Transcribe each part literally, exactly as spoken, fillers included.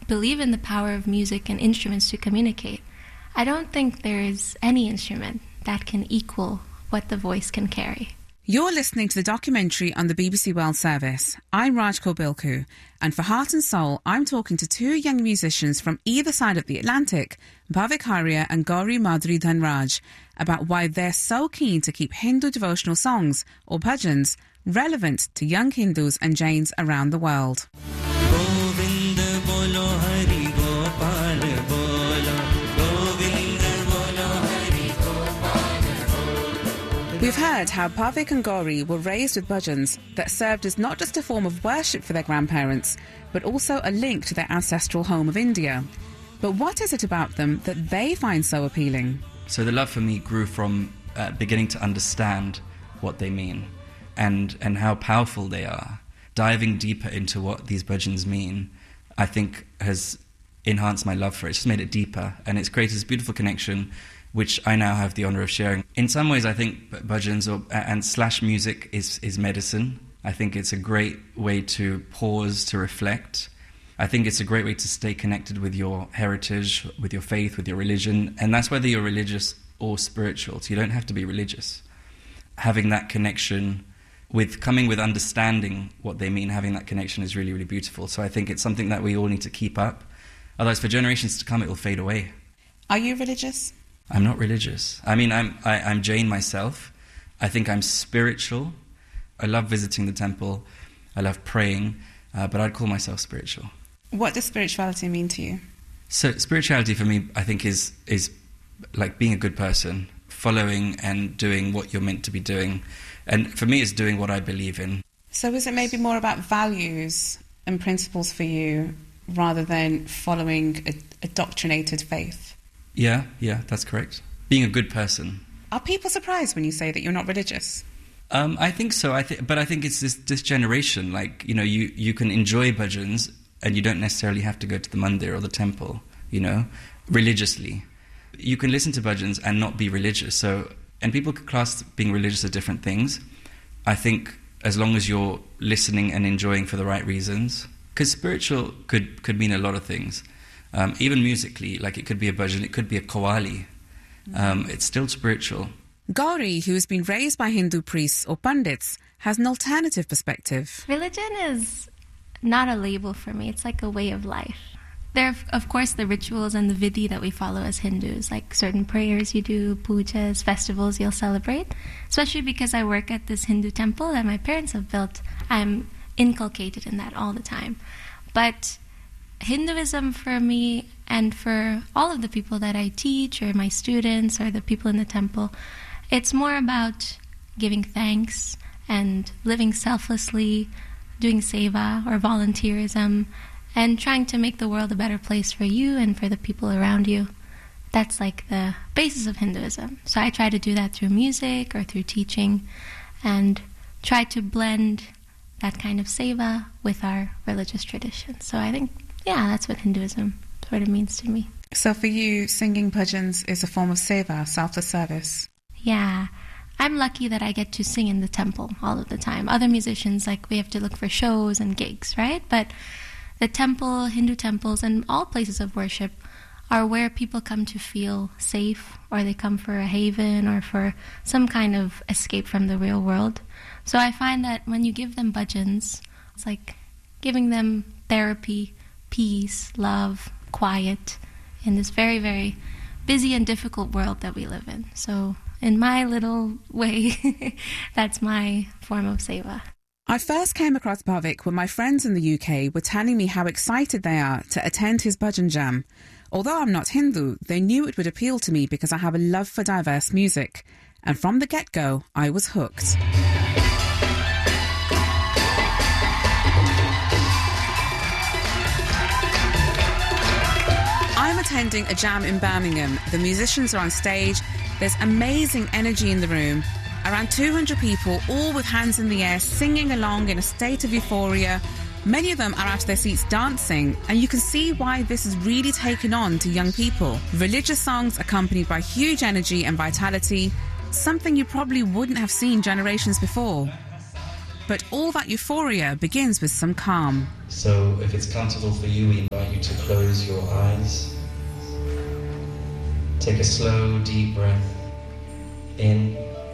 believe in the power of music and instruments to communicate. I don't think there is any instrument that can equal what the voice can carry. You're listening to the documentary on the B B C World Service. I'm Raj Kobilku, and for Heart and Soul, I'm talking to two young musicians from either side of the Atlantic, Bhavik Haria and Gauri Madhuri Dhanraj, about why they're so keen to keep Hindu devotional songs, or bhajans, relevant to young Hindus and Jains around the world. We've heard how Bhavik and Gauri were raised with bhajans that served as not just a form of worship for their grandparents, but also a link to their ancestral home of India. But what is it about them that they find so appealing? So the love for me grew from uh, beginning to understand what they mean and, and how powerful they are. Diving deeper into what these bhajans mean, I think has enhanced my love for it. It's just made it deeper, and it's created this beautiful connection which I now have the honour of sharing. In some ways, I think bhajans or, and slash music is, is medicine. I think it's a great way to pause, to reflect. I think it's a great way to stay connected with your heritage, with your faith, with your religion, and that's whether you're religious or spiritual. So you don't have to be religious. Having that connection with, coming with understanding what they mean, having that connection is really, really beautiful. So I think it's something that we all need to keep up. Otherwise, for generations to come, it will fade away. Are you religious? I'm not religious. I mean, I'm I, I'm Jain myself. I think I'm spiritual. I love visiting the temple. I love praying, uh, but I'd call myself spiritual. What does spirituality mean to you? So spirituality for me, I think, is is like being a good person, following and doing what you're meant to be doing. And for me, it's doing what I believe in. So is it maybe more about values and principles for you rather than following a, a doctrinated faith? Yeah, yeah, that's correct. Being a good person. Are people surprised when you say that you're not religious? Um, I think so. I think, but I think it's this, this generation. Like, you know, you, you can enjoy bhajans and you don't necessarily have to go to the mandir or the temple, you know, religiously. You can listen to bhajans and not be religious. So, and people could class being religious as different things. I think as long as you're listening and enjoying for the right reasons, because spiritual could, could mean a lot of things. Um, even musically, like it could be a bhajan, it could be a qawwali. Um, it's still spiritual. Gauri, who has been raised by Hindu priests or pandits, has an alternative perspective. Religion is not a label for me. It's like a way of life. There are, of course, the rituals and the vidhi that we follow as Hindus, like certain prayers you do, pujas, festivals you'll celebrate. Especially because I work at this Hindu temple that my parents have built, I'm inculcated in that all the time. But Hinduism for me and for all of the people that I teach or my students or the people in the temple, it's more about giving thanks and living selflessly, doing seva or volunteerism, and trying to make the world a better place for you and for the people around you. That's like the basis of Hinduism. So I try to do that through music or through teaching and try to blend that kind of seva with our religious tradition. So I think yeah, that's what Hinduism sort of means to me. So for you, singing bhajans is a form of seva, selfless service? Yeah. I'm lucky that I get to sing in the temple all of the time. Other musicians, like, we have to look for shows and gigs, right? But the temple, Hindu temples, and all places of worship are where people come to feel safe, or they come for a haven or for some kind of escape from the real world. So I find that when you give them bhajans, it's like giving them therapy, peace, love, quiet in this very, very busy and difficult world that we live in. So in my little way, that's my form of seva. I first came across Bhavik when my friends in the U K were telling me how excited they are to attend his bhajan jam. Although I'm not Hindu, they knew it would appeal to me because I have a love for diverse music. And from the get-go, I was hooked. I'm attending a jam in Birmingham. The musicians are on stage. There's amazing energy in the room. Around two hundred people, all with hands in the air, singing along in a state of euphoria. Many of them are out of their seats dancing, and you can see why this is really taken on to young people. Religious songs accompanied by huge energy and vitality, something you probably wouldn't have seen generations before. But all that euphoria begins with some calm. So if it's comfortable for you, we invite you you to close your eyes. Take a slow, deep breath in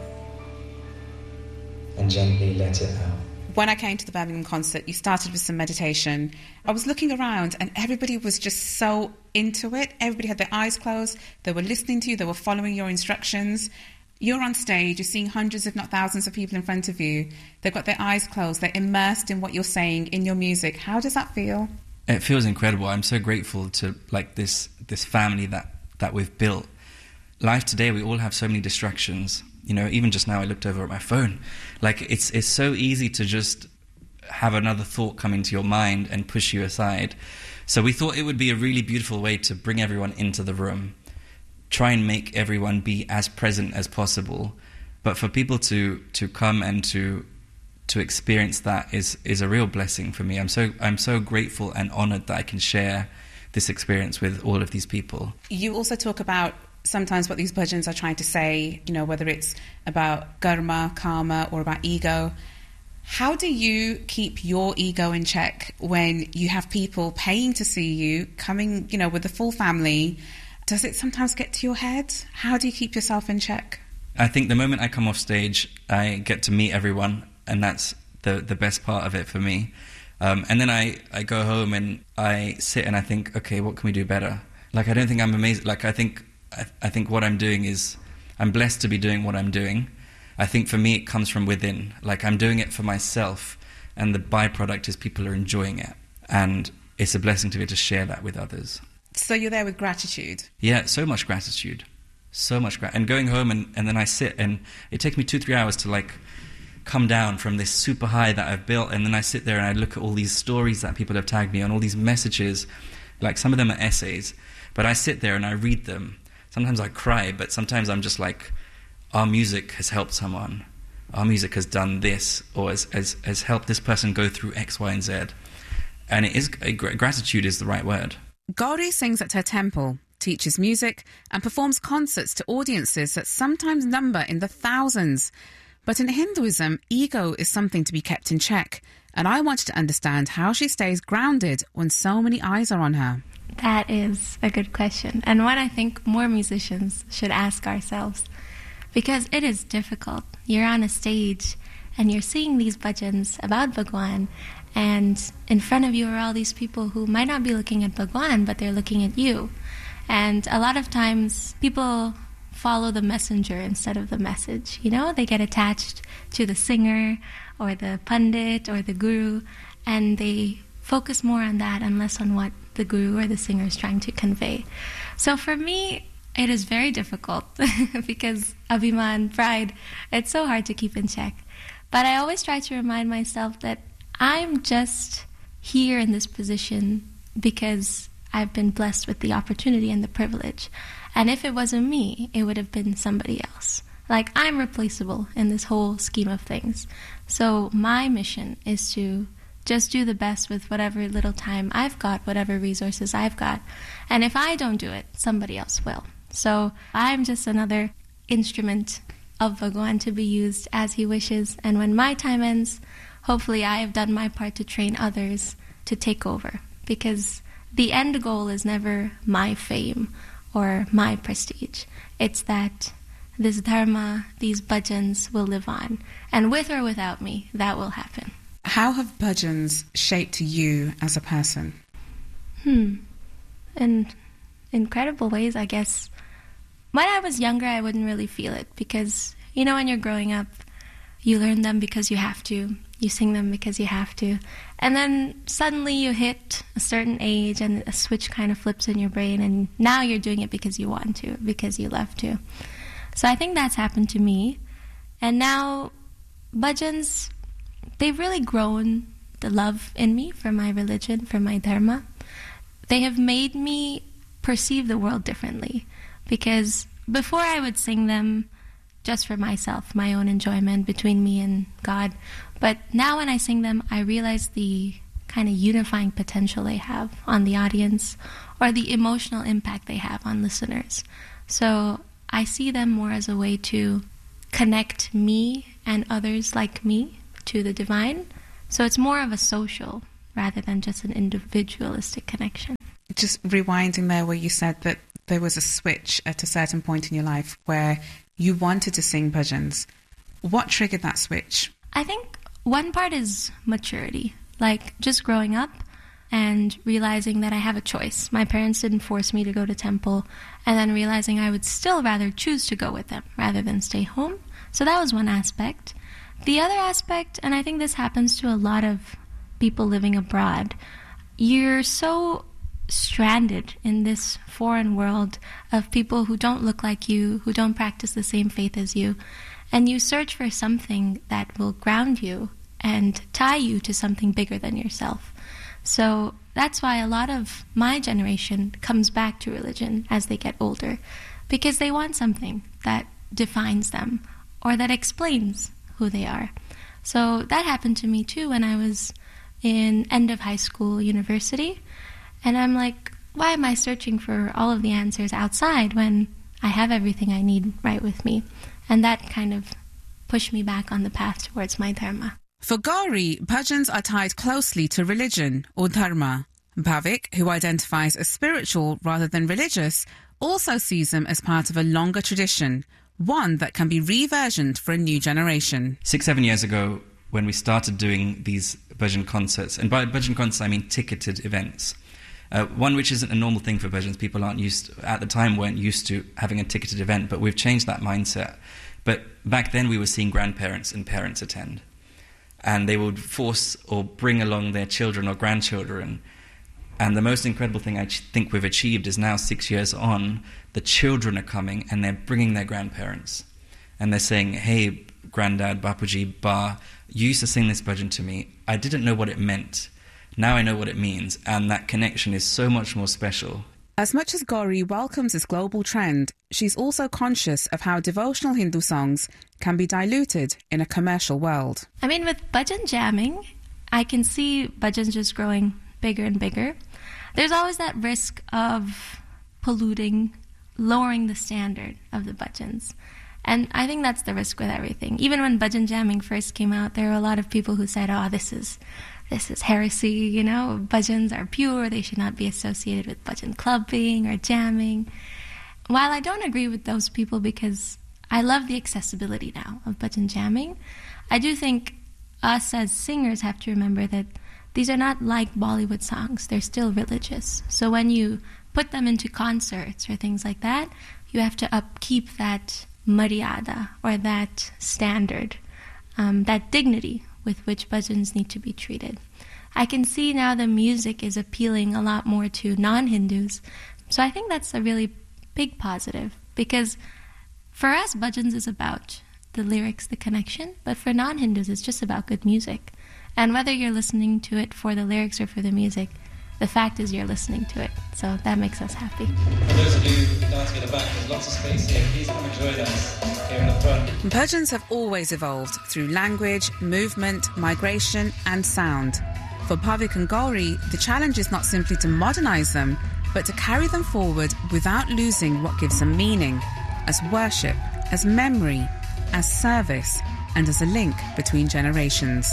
and gently let it out. When I came to the Birmingham concert, you started with some meditation. I was looking around and everybody was just so into it. Everybody had their eyes closed. They were listening to you. They were following your instructions. You're on stage. You're seeing hundreds, if not thousands of people in front of you. They've got their eyes closed. They're immersed in what you're saying, in your music. How does that feel? It feels incredible. I'm so grateful to like this this family that, that we've built. Life today, we all have so many distractions. You know, even just now I looked over at my phone. Like, it's it's so easy to just have another thought come into your mind and push you aside. So we thought it would be a really beautiful way to bring everyone into the room, try and make everyone be as present as possible. But for people to to come and to to experience that is is a real blessing for me. I'm so I'm so grateful and honored that I can share this experience with all of these people. You also talk about sometimes what these bhajans are trying to say, you know, whether it's about karma, karma, or about ego. How do you keep your ego in check when you have people paying to see you, coming, you know, with the full family? Does it sometimes get to your head? How do you keep yourself in check? I think the moment I come off stage, I get to meet everyone, and that's the, the best part of it for me. Um, and then I, I go home and I sit and I think, okay, what can we do better? Like, I don't think I'm amazing. Like, I think I, I think what I'm doing is, I'm blessed to be doing what I'm doing. I think for me it comes from within. Like, I'm doing it for myself, and the byproduct is people are enjoying it. And it's a blessing to be able to share that with others. So you're there with gratitude? Yeah, so much gratitude. So much gratitude. And going home and, and then I sit, and it takes me two, three hours to like come down from this super high that I've built. And then I sit there and I look at all these stories that people have tagged me on, all these messages. Like, some of them are essays. But I sit there and I read them. Sometimes I cry, but sometimes I'm just like, our music has helped someone. Our music has done this, or has, has, has helped this person go through X, Y, and Z. And it is gratitude is the right word. Gauri sings at her temple, teaches music, and performs concerts to audiences that sometimes number in the thousands. But in Hinduism, ego is something to be kept in check. And I wanted to understand how she stays grounded when so many eyes are on her. That is a good question, and one I think more musicians should ask ourselves, because it is difficult. You're on a stage and you're singing these bhajans about Bhagwan, and in front of you are all these people who might not be looking at Bhagwan, but they're looking at you. And a lot of times people follow the messenger instead of the message. You know, they get attached to the singer or the pandit or the guru, and they focus more on that and less on what the guru or the singer is trying to convey. So for me, it is very difficult because abhiman, pride, it's so hard to keep in check. But I always try to remind myself that I'm just here in this position because I've been blessed with the opportunity and the privilege. And if it wasn't me, it would have been somebody else. Like, I'm replaceable in this whole scheme of things. So my mission is to just do the best with whatever little time I've got, whatever resources I've got. And if I don't do it, somebody else will. So I'm just another instrument of Bhagwan to be used as he wishes. And when my time ends, hopefully I have done my part to train others to take over. Because the end goal is never my fame or my prestige. It's that this dharma, these bhajans will live on. And with or without me, that will happen. How have bhajans shaped you as a person? Hmm. In incredible ways, I guess. When I was younger, I wouldn't really feel it because, you know, when you're growing up, you learn them because you have to. You sing them because you have to. And then suddenly you hit a certain age and a switch kind of flips in your brain, and now you're doing it because you want to, because you love to. So I think that's happened to me. And now bhajans, they've really grown the love in me for my religion, for my dharma. They have made me perceive the world differently, because before I would sing them just for myself, my own enjoyment between me and God. But now when I sing them, I realize the kind of unifying potential they have on the audience, or the emotional impact they have on listeners. So I see them more as a way to connect me and others like me to the divine. So it's more of a social rather than just an individualistic connection. just rewinding there where you said that there was a switch at a certain point in your life where you wanted to sing bhajans. What triggered that switch? I think one part is maturity, like just growing up and realizing that I have a choice. My parents didn't force me to go to temple, and then realizing I would still rather choose to go with them rather than stay home. So that was one aspect. The other aspect, and I think this happens to a lot of people living abroad, you're so stranded in this foreign world of people who don't look like you, who don't practice the same faith as you, and you search for something that will ground you and tie you to something bigger than yourself. So that's why a lot of my generation comes back to religion as they get older, because they want something that defines them or that explains who they are. So that happened to me too when I was in end of high school, university, and I'm like, why am I searching for all of the answers outside when I have everything I need right with me? And that kind of pushed me back on the path towards my dharma. For Gauri, bhajans are tied closely to religion or dharma. Bhavik, who identifies as spiritual rather than religious, also sees them as part of a longer tradition, one that can be reversioned for a new generation. Six, seven years ago, when we started doing these bhajan concerts, and by bhajan concerts I mean ticketed events, uh, one which isn't a normal thing for bhajans. People aren't used to, at the time weren't used to having a ticketed event, but we've changed that mindset. But back then we were seeing grandparents and parents attend, and they would force or bring along their children or grandchildren. And the most incredible thing I think we've achieved is now, six years on, the children are coming and they're bringing their grandparents. And they're saying, hey, Granddad, Bapuji, Ba, you used to sing this bhajan to me. I didn't know what it meant. Now I know what it means. And that connection is so much more special. As much as Gauri welcomes this global trend, she's also conscious of how devotional Hindu songs can be diluted in a commercial world. I mean, with bhajan jamming, I can see bhajans just growing bigger and bigger. There's always that risk of polluting, lowering the standard of the bhajans. And I think that's the risk with everything. Even when bhajan jamming first came out, there were a lot of people who said, oh, this is this is heresy, you know, bhajans are pure, they should not be associated with bhajan clubbing or jamming. While I don't agree with those people because I love the accessibility now of bhajan jamming, I do think us as singers have to remember that these are not like Bollywood songs. They're still religious. So when you put them into concerts or things like that, you have to upkeep that maryada or that standard, um, that dignity with which bhajans need to be treated. I can see now the music is appealing a lot more to non-Hindus. So I think that's a really big positive, because for us, bhajans is about the lyrics, the connection, but for non-Hindus, it's just about good music. And whether you're listening to it for the lyrics or for the music, the fact is you're listening to it. So that makes us happy. For those of you dancing in the back, there's lots of space here. Please come and join us here in the front. Bhajans have always evolved through language, movement, migration and sound. For Bhavik and Gauri, the challenge is not simply to modernise them, but to carry them forward without losing what gives them meaning, as worship, as memory, as service, and as a link between generations.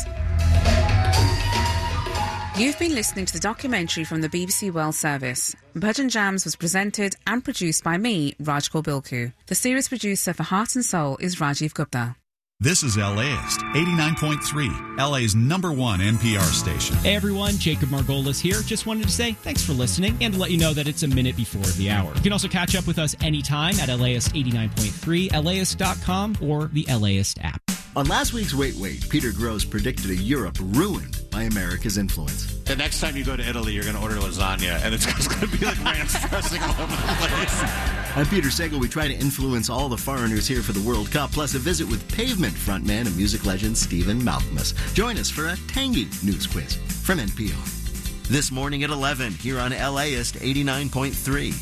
You've been listening to the documentary from the B B C World Service. Bhajan Jams was presented and produced by me, Raj Bilku. The series producer for Heart and Soul is Rajiv Gupta. This is LAist, eighty-nine point three, L A's number one N P R station. Hey everyone, Jacob Margolis here. Just wanted to say thanks for listening and to let you know that it's a minute before the hour. You can also catch up with us anytime at LAist eighty-nine point three, LAist dot com, or the LAist app. On last week's Wait Wait, Peter Grosz predicted a Europe ruined by America's influence. The next time you go to Italy, you're going to order lasagna, and it's going to be like ranch dressing all over the place. I'm Peter Sagal. We try to influence all the foreigners here for the World Cup, plus a visit with Pavement frontman and music legend Stephen Malkmus. Join us for a tangy news quiz from N P R. This morning at eleven, here on LAist eighty-nine point three.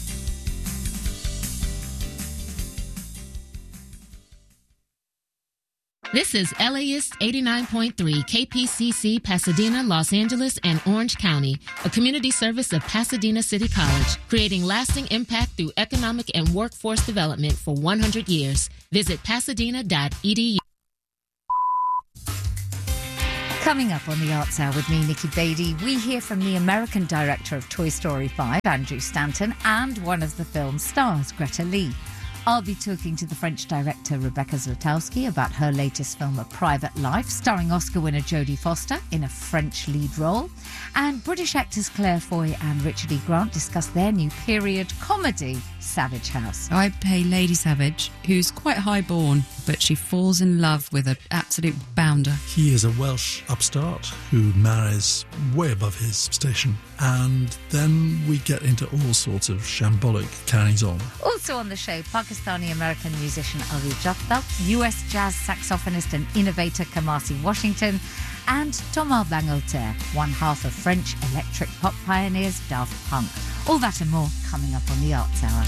This is LAist eighty-nine point three K P C C Pasadena, Los Angeles, and Orange County, a community service of Pasadena City College, creating lasting impact through economic and workforce development for one hundred years. Visit pasadena dot e d u. Coming up on the Arts Hour with me, Nikki Beattie, we hear from the American director of Toy Story five, Andrew Stanton, and one of the film's stars, Greta Lee. I'll be talking to the French director Rebecca Zlotowski about her latest film, A Private Life, starring Oscar winner Jodie Foster in a French lead role. And British actors Claire Foy and Richard E. Grant discuss their new period comedy, Savage House. I play Lady Savage, who's quite high-born, but she falls in love with an absolute bounder. He is a Welsh upstart who marries way above his station. And then we get into all sorts of shambolic carries-on. Also on the show, Pakistani-American musician Ali Jafta, U S jazz saxophonist and innovator Kamasi Washington, and Thomas Bangalter, one half of French electric pop pioneers Daft Punk. All that and more coming up on the Arts Hour.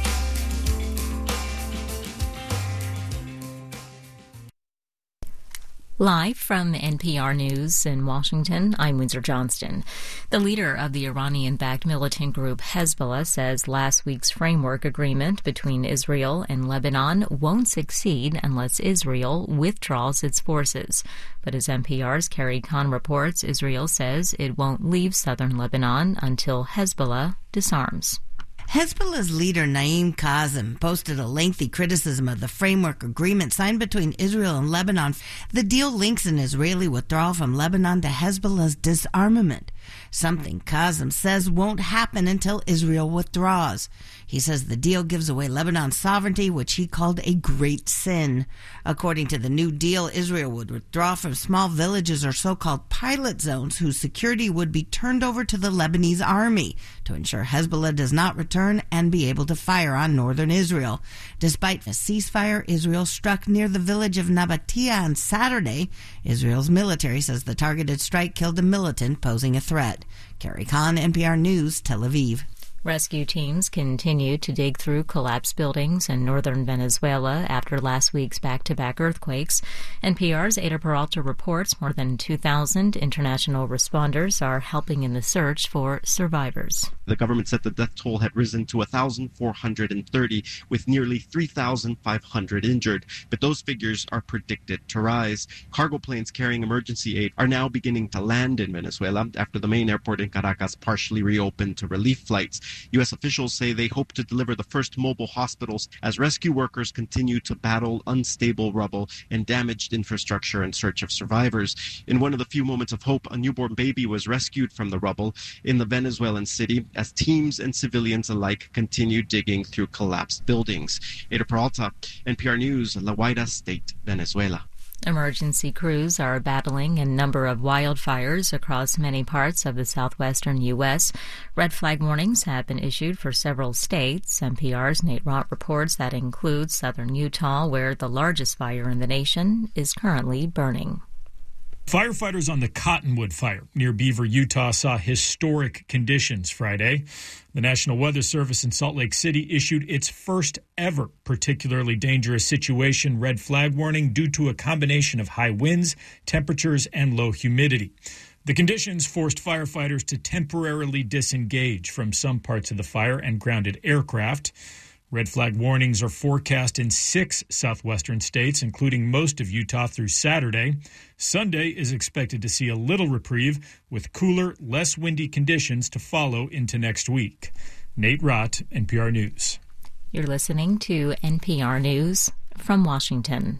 Live from N P R News in Washington, I'm Windsor Johnston. The leader of the Iranian-backed militant group Hezbollah says last week's framework agreement between Israel and Lebanon won't succeed unless Israel withdraws its forces. But as N P R's Carrie Khan reports, Israel says it won't leave southern Lebanon until Hezbollah disarms. Hezbollah's leader Naim Qassem posted a lengthy criticism of the framework agreement signed between Israel and Lebanon. The deal links an Israeli withdrawal from Lebanon to Hezbollah's disarmament, something Qassem says won't happen until Israel withdraws. He says the deal gives away Lebanon's sovereignty, which he called a great sin. According to the new deal, Israel would withdraw from small villages or so-called pilot zones whose security would be turned over to the Lebanese army to ensure Hezbollah does not return and be able to fire on northern Israel. Despite a ceasefire, Israel struck near the village of Nabatea on Saturday. Israel's military says the targeted strike killed a militant posing a threat. Carrie Khan, N P R News, Tel Aviv. Rescue teams continue to dig through collapsed buildings in northern Venezuela after last week's back-to-back earthquakes. N P R's Ada Peralta reports more than two thousand international responders are helping in the search for survivors. The government said the death toll had risen to one thousand four hundred thirty, with nearly three thousand five hundred injured. But those figures are predicted to rise. Cargo planes carrying emergency aid are now beginning to land in Venezuela after the main airport in Caracas partially reopened to relief flights. U S officials say they hope to deliver the first mobile hospitals as rescue workers continue to battle unstable rubble and damaged infrastructure in search of survivors. In one of the few moments of hope, a newborn baby was rescued from the rubble in the Venezuelan city as teams and civilians alike continue digging through collapsed buildings. Ada Peralta, N P R News, La Guaira State, Venezuela. Emergency crews are battling a number of wildfires across many parts of the southwestern U S. Red flag warnings have been issued for several states. N P R's Nate Rott reports that includes southern Utah, where the largest fire in the nation is currently burning. Firefighters on the Cottonwood Fire near Beaver, Utah, saw historic conditions Friday. The National Weather Service in Salt Lake City issued its first ever particularly dangerous situation red flag warning due to a combination of high winds, temperatures, and low humidity. The conditions forced firefighters to temporarily disengage from some parts of the fire and grounded aircraft. Red flag warnings are forecast in six southwestern states, including most of Utah through Saturday. Sunday is expected to see a little reprieve, with cooler, less windy conditions to follow into next week. Nate Rott, N P R News. You're listening to N P R News from Washington.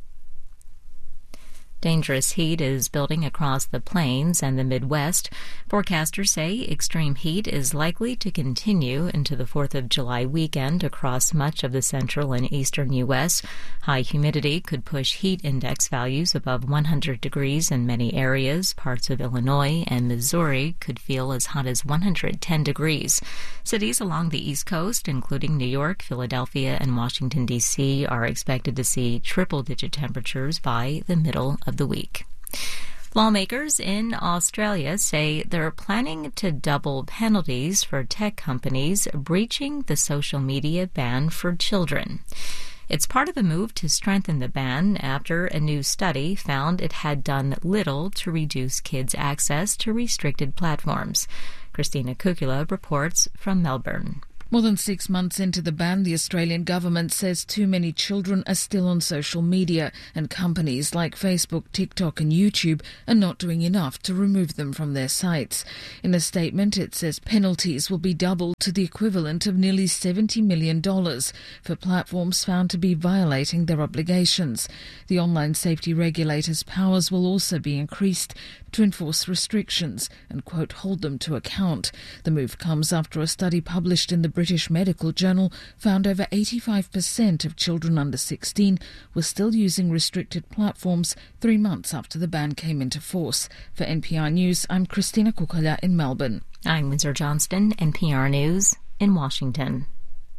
Dangerous heat is building across the plains and the Midwest. Forecasters say extreme heat is likely to continue into the fourth of July weekend across much of the central and eastern U S. High humidity could push heat index values above one hundred degrees in many areas. Parts of Illinois and Missouri could feel as hot as one hundred ten degrees. Cities along the East Coast, including New York, Philadelphia, and Washington, D C, are expected to see triple-digit temperatures by the middle of the week. Lawmakers in Australia say they're planning to double penalties for tech companies breaching the social media ban for children. It's part of a move to strengthen the ban after a new study found it had done little to reduce kids' access to restricted platforms. Christina Kukula reports from Melbourne. More than six months into the ban, the Australian government says too many children are still on social media, and companies like Facebook, TikTok and YouTube are not doing enough to remove them from their sites. In a statement, it says penalties will be doubled to the equivalent of nearly seventy million dollars for platforms found to be violating their obligations. The online safety regulator's powers will also be increased to enforce restrictions and, quote, hold them to account. The move comes after a study published in the British Medical Journal found over eighty-five percent of children under sixteen were still using restricted platforms three months after the ban came into force. For N P R News, I'm Christina Kukola in Melbourne. I'm Windsor Johnston, N P R News in Washington.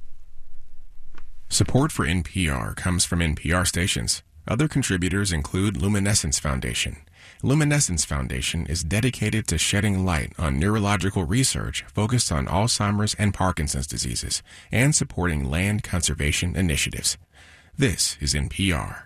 Support for N P R comes from N P R stations. Other contributors include Luminescence Foundation. Luminescence Foundation is dedicated to shedding light on neurological research focused on Alzheimer's and Parkinson's diseases and supporting land conservation initiatives. This is N P R.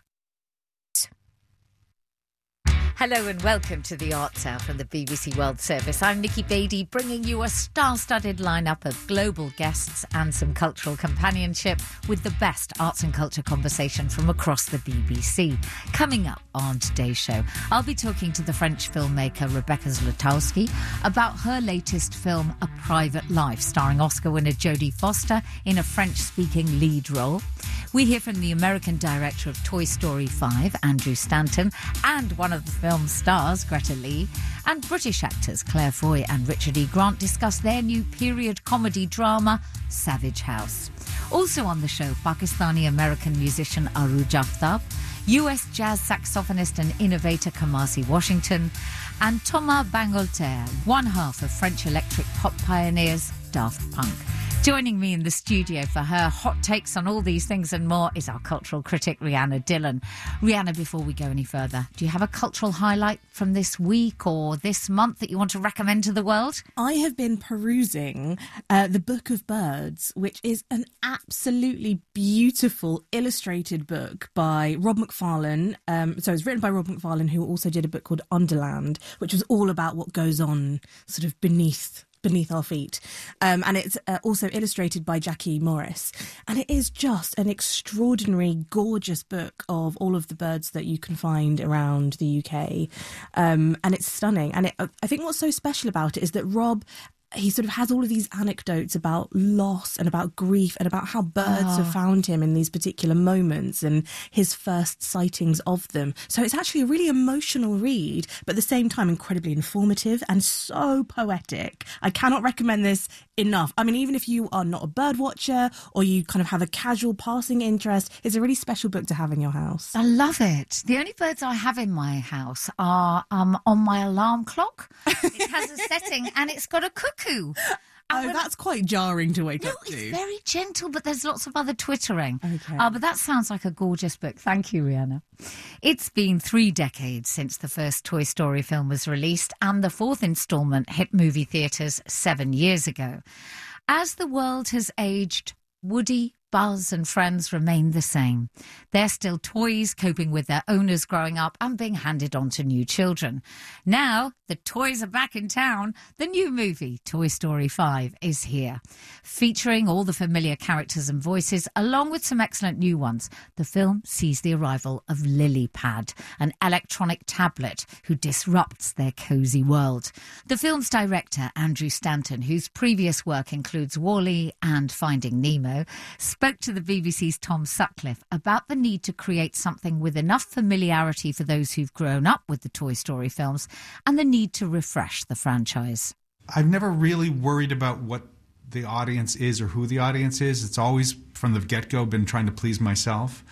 Hello and welcome to the Arts Hour from the B B C World Service. I'm Nikki Beattie, bringing you a star-studded lineup of global guests and some cultural companionship with the best arts and culture conversation from across the B B C. Coming up on today's show, I'll be talking to the French filmmaker Rebecca Zlotowski about her latest film, A Private Life, starring Oscar winner Jodie Foster in a French-speaking lead role. We hear from the American director of Toy Story five, Andrew Stanton, and one of the film's stars, Greta Lee, and British actors Claire Foy and Richard E. Grant discuss their new period comedy drama, Savage House. Also on the show, Pakistani-American musician Arooj Aftab, U S jazz saxophonist and innovator Kamasi Washington, and Thomas Bangalter, one half of French electric pop pioneers Daft Punk. Joining me in the studio for her hot takes on all these things and more is our cultural critic, Rhianna Dillon. Rhianna, before we go any further, do you have a cultural highlight from this week or this month that you want to recommend to the world? I have been perusing uh, The Book of Birds, which is an absolutely beautiful illustrated book by Rob McFarlane. Um, so it's written by Rob McFarlane, who also did a book called Underland, which was all about what goes on sort of beneath beneath our feet. Um, and it's uh, also illustrated by Jackie Morris. And it is just an extraordinary, gorgeous book of all of the birds that you can find around the U K. Um, and it's stunning. And it, I think what's so special about it is that Rob, he sort of has all of these anecdotes about loss and about grief and about how birds oh. have found him in these particular moments and his first sightings of them. So it's actually a really emotional read, but at the same time incredibly informative and so poetic. I cannot recommend this enough. I mean, even if you are not a bird watcher or you kind of have a casual passing interest, it's a really special book to have in your house. I love it. The only birds I have in my house are um, on my alarm clock. It has a setting and it's got a cuckoo. Oh, when, that's quite jarring to wake no, up to. It's very gentle, but there's lots of other twittering. Okay. Uh, but that sounds like a gorgeous book. Thank you, Rhianna. It's been three decades since the first Toy Story film was released, and the fourth instalment hit movie theatres seven years ago. As the world has aged, Woody, Buzz and friends remain the same. They're still toys, coping with their owners growing up and being handed on to new children. Now, the toys are back in town. The new movie, Toy Story five, is here. Featuring all the familiar characters and voices, along with some excellent new ones, the film sees the arrival of LilyPad, an electronic tablet who disrupts their cosy world. The film's director, Andrew Stanton, whose previous work includes WALL-E and Finding Nemo, spoke to the B B C's Tom Sutcliffe about the need to create something with enough familiarity for those who've grown up with the Toy Story films and the need to refresh the franchise. I've never really worried about what the audience is or who the audience is. It's always from the get-go been trying to please myself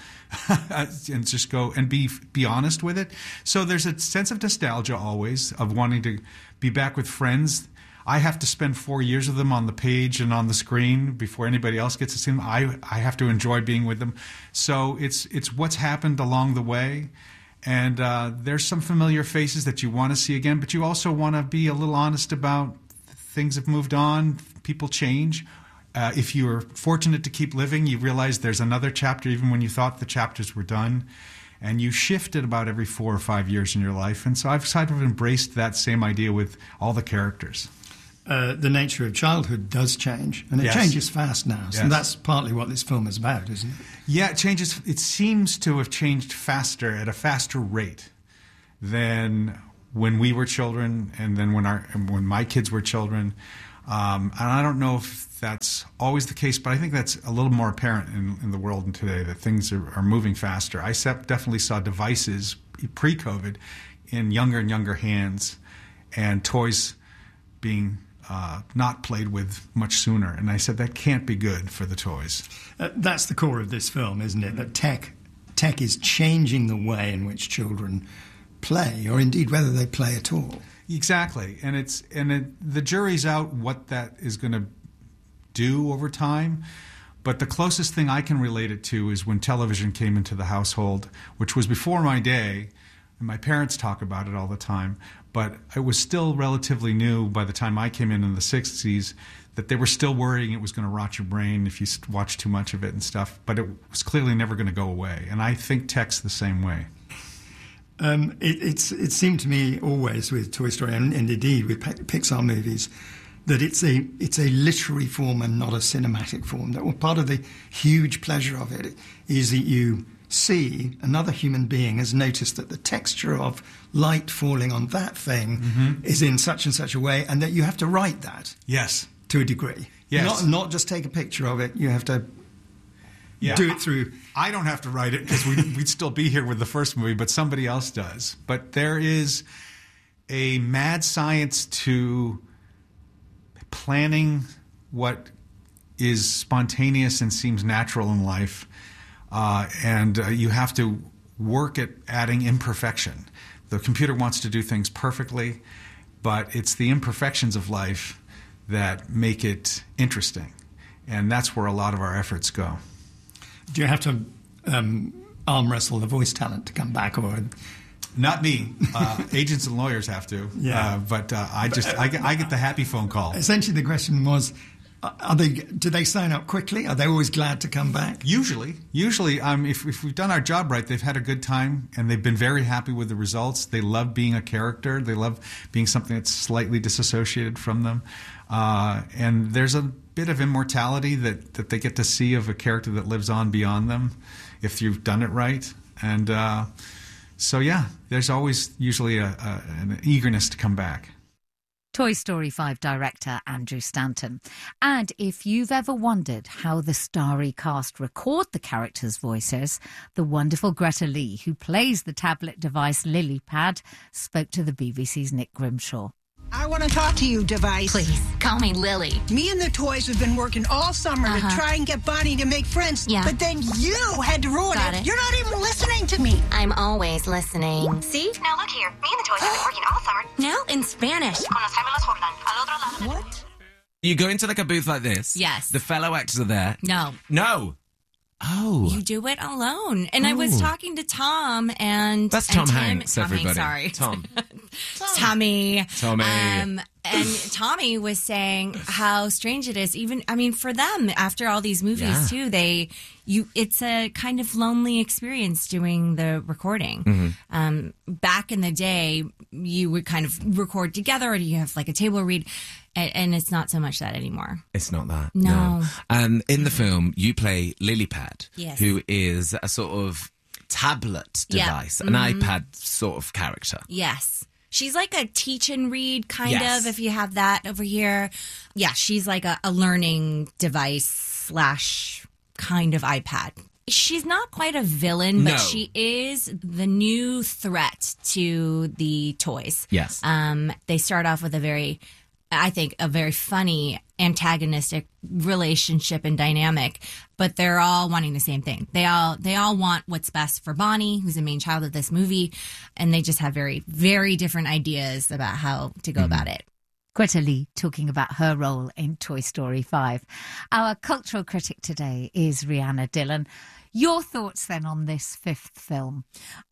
and just go and be be honest with it. So there's a sense of nostalgia always of wanting to be back with friends. I have to spend four years with them on the page and on the screen before anybody else gets to see them. I I have to enjoy being with them. So it's it's what's happened along the way. And uh, there's some familiar faces that you want to see again, but you also want to be a little honest about things have moved on, people change. Uh, if you're fortunate to keep living, you realize there's another chapter even when you thought the chapters were done. And you shift it about every four or five years in your life. And so I've sort of embraced that same idea with all the characters. uh, the nature of childhood does change, and it Yes. changes fast now. So Yes. that's partly what this film is about, isn't it? Yeah, it changes. It seems to have changed faster, at a faster rate than when we were children, and then when our when my kids were children. Um, and I don't know if that's always the case, but I think that's a little more apparent in, in the world today, that things are, are moving faster. I se- definitely saw devices pre-COVID in younger and younger hands, and toys being uh, not played with much sooner. And I said, that can't be good for the toys. Uh, that's the core of this film, isn't it? That tech, tech is changing the way in which children play, or indeed whether they play at all. Exactly, and it's and it, the jury's out what that is going to do over time. But the closest thing I can relate it to is when television came into the household, which was before my day, and my parents talk about it all the time. But it was still relatively new by the time I came in in the sixties, that they were still worrying it was going to rot your brain if you watch too much of it and stuff. But it was clearly never going to go away, and I think tech's the same way. Um, it, it's, it seemed to me always with Toy Story, and, and indeed with Pixar movies, that it's a it's a literary form and not a cinematic form. That well, part of the huge pleasure of it is that you see another human being has noticed that the texture of light falling on that thing Mm-hmm. is in such and such a way, and that you have to write that. Yes. To a degree. Yes. Not, not just take a picture of it. You have to Yeah. do it through. I don't have to write it because we'd, we'd still be here with the first movie, but somebody else does. But there is a mad science to planning what is spontaneous and seems natural in life, uh, and uh, you have to work at adding imperfection. The computer wants to do things perfectly, but it's the imperfections of life that make it interesting, and that's where a lot of our efforts go. Do you have to um, arm wrestle the voice talent to come back, or not me? Uh, agents and lawyers have to. Yeah. Uh, but uh, I just I get, I get the happy phone call. Essentially, the question was: Are they? Do they sign up quickly? Are they always glad to come back? Usually, usually, um, if if we've done our job right, they've had a good time and they've been very happy with the results. They love being a character. They love being something that's slightly disassociated from them. Uh, and there's a bit of immortality that, that they get to see of a character that lives on beyond them if you've done it right. And uh, so, yeah, there's always usually a, a, an eagerness to come back. Toy Story five director Andrew Stanton. And if you've ever wondered how the starry cast record the characters' voices, the wonderful Greta Lee, who plays the tablet device LilyPad, spoke to the B B C's Nick Grimshaw. I want to talk to you, device. Please, call me Lily. Me and the toys have been working all summer Uh-huh. to try and get Bonnie to make friends. Yeah. But then you had to ruin Got it. it. You're not even listening to me. I'm always listening. See? Now look here. Me and the toys have been working all summer. Now in Spanish. What? You go into like a booth like this. Yes. The fellow actors are there. No. No. Oh. You do it alone. And I was Oh. talking to Tom and... That's and Tom Tim- Hanks, Tom everybody. Hanks, sorry. Tom. Tommy. Tommy. Um, and Tommy was saying how strange it is, even, I mean, for them, after all these movies, Yeah. too, they, you, it's a kind of lonely experience doing the recording. Mhm. Um, back in the day, you would kind of record together, or you have like a table read, and, and it's not so much that anymore. It's not that. No. Um, in the film, you play LilyPad, Yes. who is a sort of tablet Yeah. device, an Mhm. iPad sort of character. Yes. She's like a teach and read kind Yes. of, if you have that over here. Yeah, she's like a, a learning device slash kind of iPad. She's not quite a villain, but No. she is the new threat to the toys. Yes. Um, they start off with a very, I think, a very funny antagonistic relationship and dynamic, but they're all wanting the same thing. They all they all want what's best for Bonnie, who's the main child of this movie, and they just have very, very different ideas about how to go about it. Greta Lee talking about her role in Toy Story five. Our cultural critic today is Rihanna Dillon. Your thoughts then on this fifth film?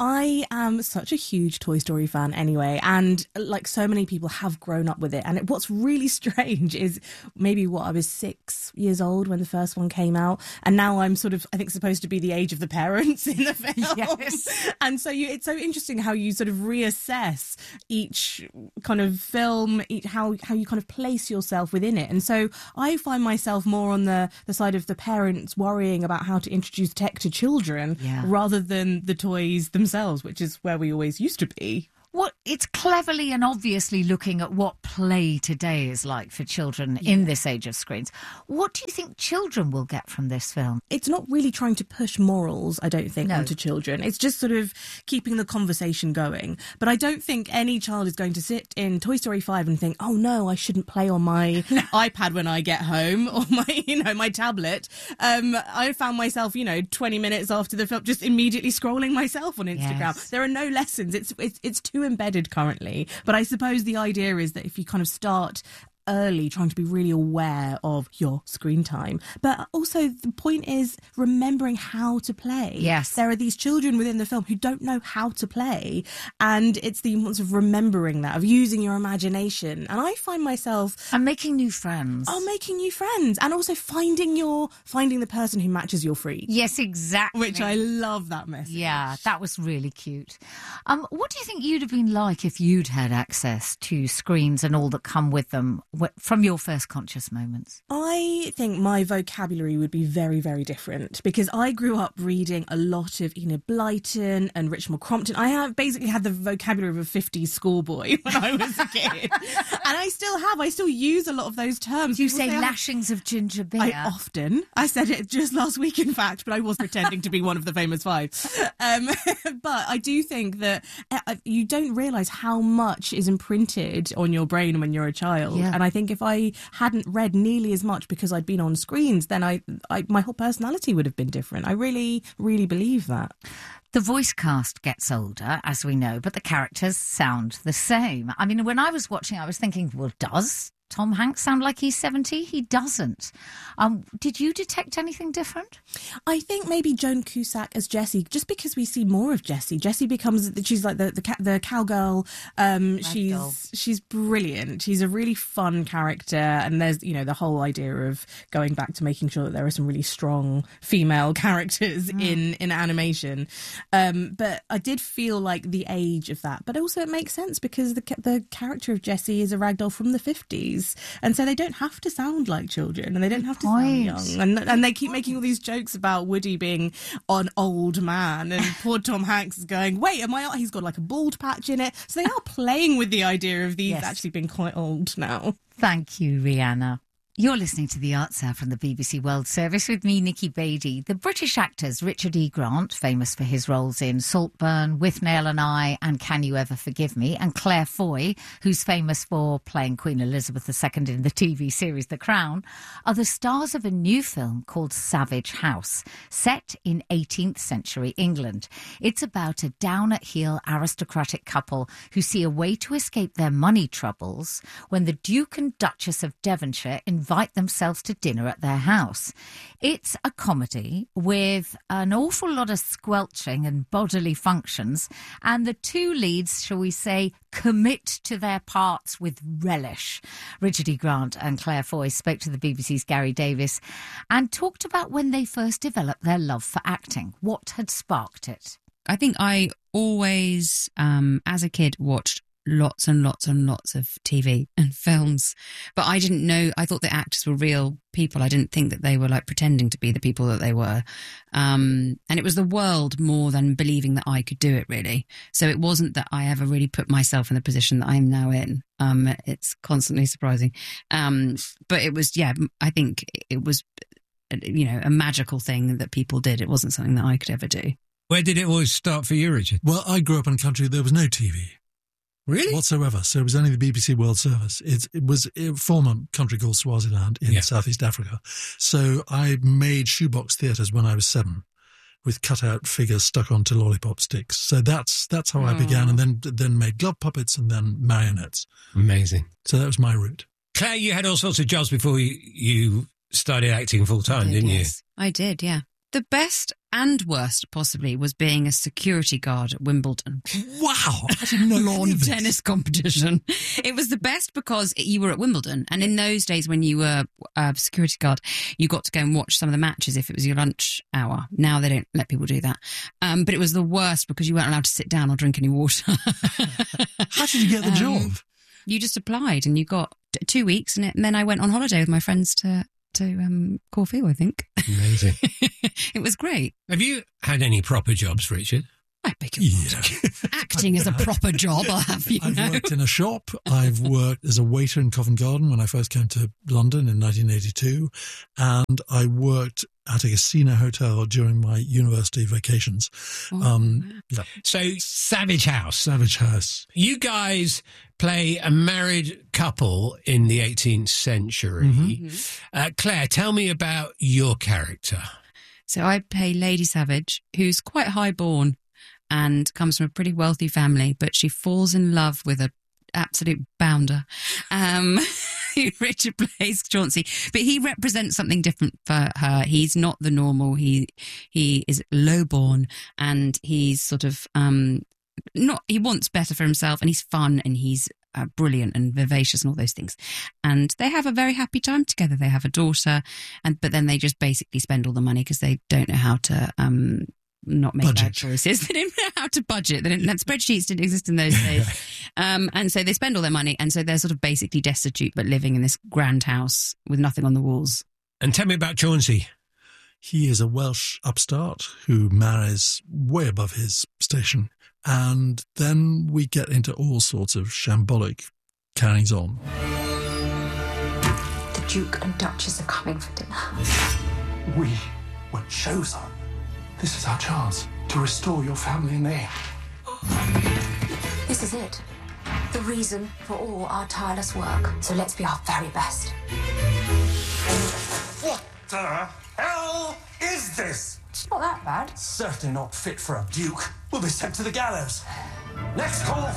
I am such a huge Toy Story fan anyway, and like so many people have grown up with it. And it, what's really strange is maybe what I was six years old when the first one came out, and now I'm sort of I think supposed to be the age of the parents in the film. Yes. And so you, it's so interesting how you sort of reassess each kind of film, each, how how you kind of place yourself within it. And so I find myself more on the the side of the parents worrying about how to introduce tech to children Yeah. rather than the toys themselves, which is where we always used to be. What it's cleverly and obviously looking at what play today is like for children in this age of screens. What do you think children will get from this film? It's not really trying to push morals, I don't think, No. onto children. It's just sort of keeping the conversation going. But I don't think any child is going to sit in Toy Story five and think, oh no, I shouldn't play on my iPad when I get home or my, you know, my tablet. Um, I found myself, you know, twenty minutes after the film, just immediately scrolling myself on Instagram. Yes. There are no lessons. It's, it's, it's too embedded currently. But I suppose the idea is that if you kind of start early trying to be really aware of your screen time, but also the point is remembering how to play. Yes. There are these children within the film who don't know how to play, and it's the importance of remembering that, of using your imagination. And I find myself and making new friends. Oh, making new friends, and also finding your finding the person who matches your freak. Yes, exactly. Which I love that message. Yeah, that was really cute. Um, what do you think you'd have been like if you'd had access to screens and all that come with them wh- from your first conscious moments? I think my vocabulary would be very, very different because I grew up reading a lot of Enid Blyton and Richard Crompton. I have basically had the vocabulary of a fifties schoolboy when I was a kid. And I still have. I still use a lot of those terms. You People say say, lashings of ginger beer. I often. I said it just last week, in fact, but I was pretending to be one of the famous five. Um, but I do think that uh, you don't realise how much is imprinted on your brain when you're a child. Yeah. And I think if I hadn't read nearly as much because I'd been on screens, then I, I my whole personality would have been different. I really, really believe that. The voice cast gets older, as we know, but the characters sound the same. I mean, when I was watching, I was thinking, well, does Tom Hanks sound like he's seventy? He doesn't. Um, did you detect anything different? I think maybe Joan Cusack as Jessie, just because we see more of Jessie. Jessie becomes, she's like the the, the cowgirl. Um, she's doll. she's brilliant. She's a really fun character, and there's, you know, the whole idea of going back to making sure that there are some really strong female characters mm. in in animation. Um, but I did feel like the age of that, but also it makes sense because the the character of Jessie is a ragdoll from the fifties. And so they don't have to sound like children, and they don't have to sound young. And and they keep making all these jokes about Woody being an old man, and poor Tom Hanks is going, wait, am I? He's got like a bald patch in it. So they are playing with the idea of these Yes. actually being quite old now. Thank you, Rihanna. You're listening to The Arts Hour from the B B C World Service with me, Nikki Beattie. The British actors Richard E. Grant, famous for his roles in Saltburn, Withnail and I, and Can You Ever Forgive Me, and Claire Foy, who's famous for playing Queen Elizabeth the Second in the T V series The Crown, are the stars of a new film called Savage House, set in eighteenth century England. It's about a down-at-heel aristocratic couple who see a way to escape their money troubles when the Duke and Duchess of Devonshire invite themselves to dinner at their house. It's a comedy with an awful lot of squelching and bodily functions, and the two leads, shall we say, commit to their parts with relish. Richard E. Grant and Claire Foy spoke to the B B C's Gary Davis and talked about when they first developed their love for acting, what had sparked it. I think I always, um, as a kid, watched lots and lots and lots of T V and films, but I didn't know, I thought the actors were real people. I didn't think that they were like pretending to be the people that they were. Um, and it was the world more than believing that I could do it, really. So it wasn't that I ever really put myself in the position that I'm now in. Um, it's constantly surprising. Um, but it was, yeah, I think it was, you know, a magical thing that people did. It wasn't something that I could ever do. Where did it always start for you, Richard? Well, I grew up in a country there was no T V. Really? Whatsoever. So it was only the B B C World Service. It, it was a former country called Swaziland in Yeah. Southeast Africa. So I made shoebox theatres when I was seven with cut-out figures stuck onto lollipop sticks. So that's that's how I began, and then then made glove puppets and then marionettes. Amazing. So that was my route. Claire, you had all sorts of jobs before you, you started acting full-time, I did, didn't yes. I did, yeah. The best and worst possibly was being a security guard at Wimbledon. Wow, I didn't know lawn tennis competition. It was the best because you were at Wimbledon, and in those days when you were a security guard, you got to go and watch some of the matches if it was your lunch hour. Now they don't let people do that. Um, but it was the worst because you weren't allowed to sit down or drink any water. How did you get the job? Um, you just applied and you got t- two weeks, and, it, and then I went on holiday with my friends to to um, Corfu, I think. Amazing. It was great. Have you had any proper jobs, Richard? I beg your pardon. Acting is a proper job, I'll have you I've know. worked in a shop. I've worked as a waiter in Covent Garden when I first came to London in nineteen eighty-two. And I worked at a casino hotel during my university vacations. Oh, um, yeah. So, Savage House. Savage House. You guys play a married couple in the eighteenth century. Mhm. Uh, Claire, tell me about your character. So I play Lady Savage, who's quite highborn and comes from a pretty wealthy family, but she falls in love with a absolute bounder. Um, Richard plays Chauncey, but he represents something different for her. He's not the normal. He he is lowborn, and he's sort of um not. He wants better for himself, and he's fun, and he's uh, brilliant and vivacious, and all those things. And they have a very happy time together. They have a daughter, and but then they just basically spend all the money because they don't know how to um. not make Budget. bad choices. They didn't know how to budget. They didn't, that spreadsheets didn't exist in those days. Um, and so they spend all their money. And so they're sort of basically destitute, but living in this grand house with nothing on the walls. And tell me about Chauncey. He is a Welsh upstart who marries way above his station. And then we get into all sorts of shambolic carryings on. The Duke and Duchess are coming for dinner. We were chosen. This is our chance to restore your family name. This is it. The reason for all our tireless work. So let's be our very best. What the hell is this? It's not that bad. Certainly not fit for a duke. We'll be sent to the gallows. Next call.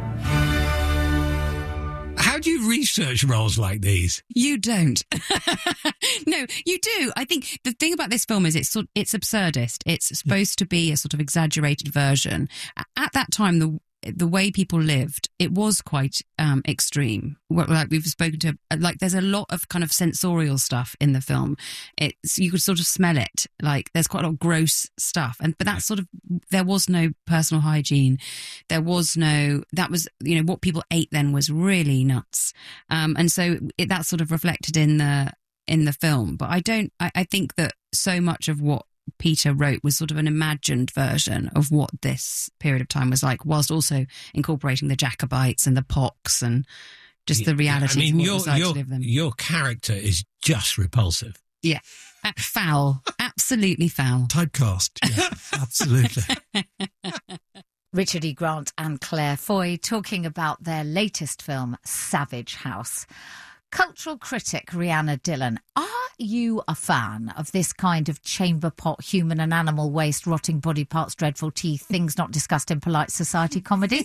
How do you research roles like these? You don't. No, you do. I think the thing about this film is it's sort it's absurdist. It's supposed to be a sort of exaggerated version. At that time, the the way people lived, it was quite um, extreme. Like we've spoken to, like there's a lot of kind of sensorial stuff in the film. It's you could sort of smell it. Like there's quite a lot of gross stuff, and but that's sort of there was no personal hygiene. There was no that was you know what people ate then was really nuts, um, and so it, that's sort of reflected in the in the film. But I don't. I, I think that so much of what Peter wrote was sort of an imagined version of what this period of time was like, whilst also incorporating the Jacobites and the pox and just the reality I mean, of what your, it was like your, to live them. your character is just repulsive. Yeah. Uh, foul. Absolutely foul. Typecast. Yeah, absolutely. Richard E. Grant and Claire Foy talking about their latest film, Savage House. Cultural critic Rhianna Dillon, are you a fan of this kind of chamber pot, human and animal waste, rotting body parts, dreadful teeth, things not discussed in polite society comedy?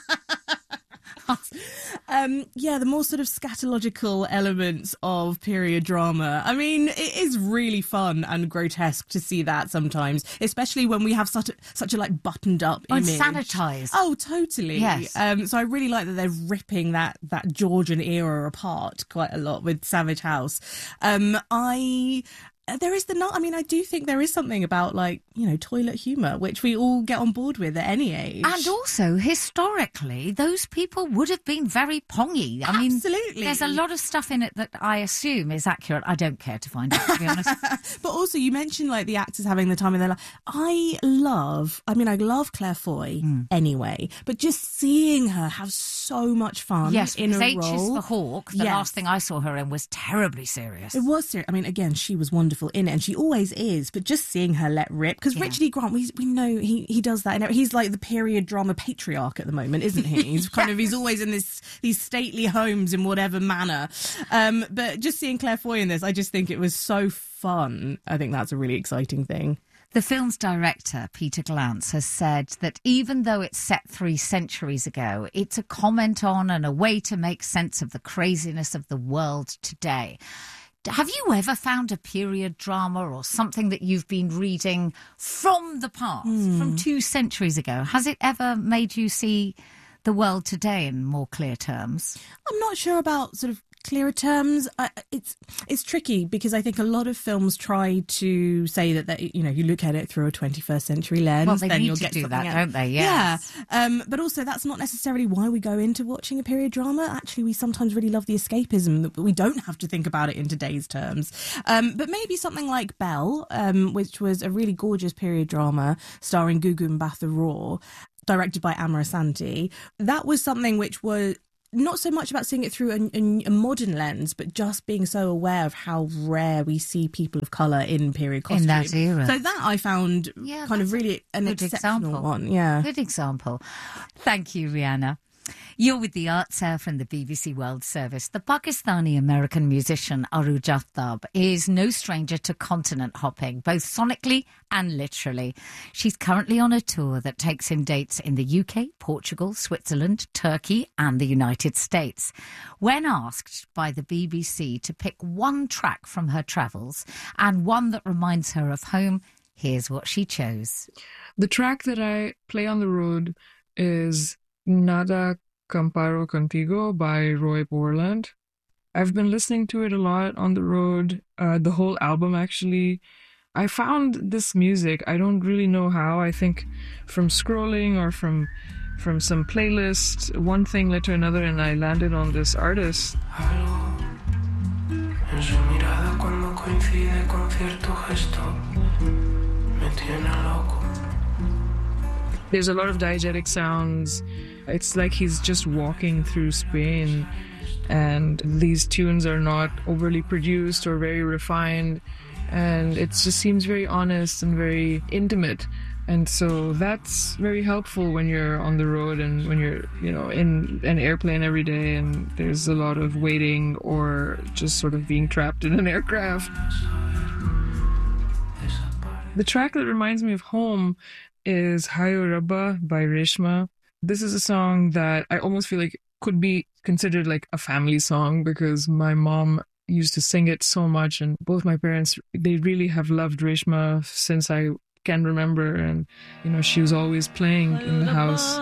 Um, yeah, the more sort of scatological elements of period drama. I mean, it is really fun and grotesque to see that sometimes, especially when we have such a, such a like buttoned up Oh, and image. sanitised. Oh, totally. Yes. Um, so I really like that they're ripping that that Georgian era apart quite a lot with Savage House. Um, I. There is the not. I mean, I do think there is something about like you know toilet humour, which we all get on board with at any age. And also, historically, those people would have been very pongy. I mean, Absolutely. there's a lot of stuff in it that I assume is accurate. I don't care to find out, to be honest. But also, you mentioned like the actors having the time in their life. I love. I mean, I love Claire Foy anyway, but just seeing her have so much fun. Yes, in because a H is role. for Hawk. The Yes. last thing I saw her in was terribly serious. It was serious. I mean, again, she was wonderful in it, and she always is. But just seeing her let rip, because Yeah. Richard E. Grant, we we know he he does that. And he's like the period drama patriarch at the moment, isn't he? He's kind of he's always in this these stately homes in whatever manner. Um, but just seeing Claire Foy in this, I just think it was so fun. I think that's a really exciting thing. The film's director, Peter Glantz, has said that even though it's set three centuries ago, it's a comment on and a way to make sense of the craziness of the world today. Have you ever found a period drama or something that you've been reading from the past, Mm. from two centuries ago? Has it ever made you see the world today in more clear terms? I'm not sure about sort of clearer terms. I, it's it's tricky because I think a lot of films try to say that, that you know, you look at it through a twenty-first century lens, Well, they then need you'll to get do something that, else. don't they? Yes. Yeah. Um, but also, that's not necessarily why we go into watching a period drama. Actually, we sometimes really love the escapism that we don't have to think about it in today's terms. Um, but maybe something like Belle, um, which was a really gorgeous period drama starring Gugu Mbatha Raw, directed by Amara Santi. That was something which was not so much about seeing it through a, a, a modern lens, but just being so aware of how rare we see people of colour in period costume. In that era. So that I found Yeah, kind of that's really an good exceptional example. one. Yeah. Good example. Thank you, Rihanna. You're with the Arts Hour from the B B C World Service. The Pakistani-American musician Arooj Aftab is no stranger to continent hopping, both sonically and literally. She's currently on a tour that takes in dates in the U K, Portugal, Switzerland, Turkey and the United States. When asked by the B B C to pick one track from her travels and one that reminds her of home, here's what she chose. The track that I play on the road is Nada Comparo Contigo by Roy Borland. I've been listening to it a lot on the road, uh, the whole album actually. I found this music, I don't really know how, I think from scrolling or from from some playlist, one thing led to another and I landed on this artist. En su mirada cuando coincide con cierto gesto, me tiene loco. There's a lot of diegetic sounds. It's like he's just walking through Spain, and these tunes are not overly produced or very refined, and it just seems very honest and very intimate. And so that's very helpful when you're on the road and when you're, you know, in an airplane every day and there's a lot of waiting or just sort of being trapped in an aircraft. The track that reminds me of home is Hayo Rabba by Reshma. This is a song that I almost feel like could be considered like a family song because my mom used to sing it so much and both my parents, they really have loved Reshma since I can remember, and you know, she was always playing in the house.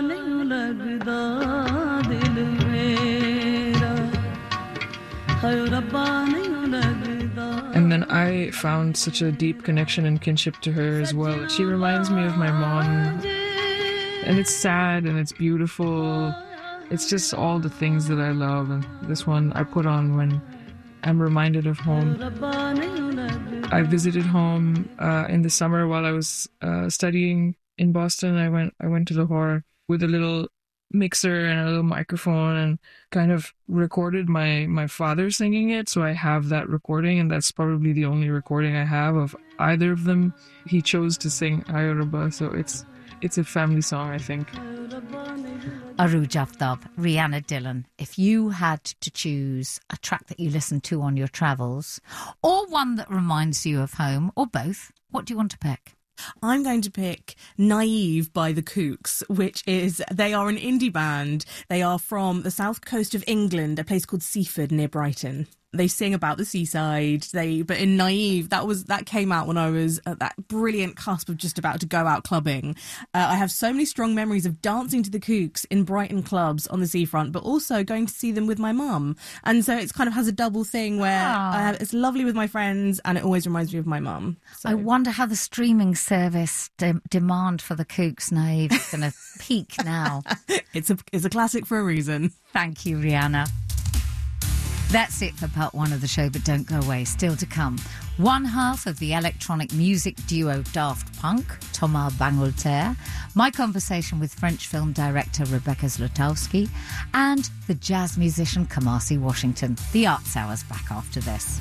And then I found such a deep connection and kinship to her as well. She reminds me of my mom, and it's sad and it's beautiful. It's just all the things that I love, and this one I put on when I'm reminded of home. I visited home uh, in the summer while I was uh, studying in Boston. I went I went to Lahore with a little mixer and a little microphone and kind of recorded my, my father singing it. So I have that recording, and that's probably the only recording I have of either of them. He chose to sing Hayo Rabba, so it's it's a family song, I think. Arooj Aftab, Rihanna Dillon, if you had to choose a track that you listen to on your travels or one that reminds you of home or both, what do you want to pick? I'm going to pick Naive by the Kooks, which is, they are an indie band. They are from the south coast of England, a place called Seaford near Brighton. They sing about the seaside. They, but in Naive, that was that came out when I was at that brilliant cusp of just about to go out clubbing. Uh, I have so many strong memories of dancing to the Kooks in Brighton clubs on the seafront, but also going to see them with my mum. And so it's kind of has a double thing where I have, it's lovely with my friends, and it always reminds me of my mum. So. I wonder how the streaming service de- demand for the Kooks Naive is going to peak now. It's a it's a classic for a reason. Thank you, Rihanna. That's it for part one of the show, but don't go away. Still to come, one half of the electronic music duo Daft Punk, Thomas Bangalter, my conversation with French film director Rebecca Zlotowski, and the jazz musician Kamasi Washington. The Arts Hour's back after this.